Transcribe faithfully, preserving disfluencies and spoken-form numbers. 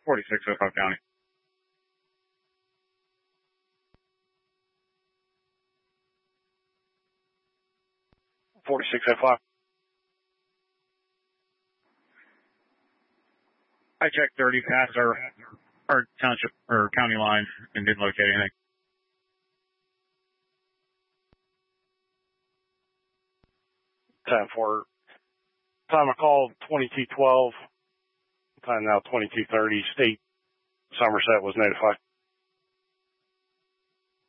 forty-six oh five County. forty-six oh five. I checked thirty past our, our township or county line and didn't locate anything. Time for, time I called twenty-two twelve. Time now twenty-two thirty. State Somerset was notified.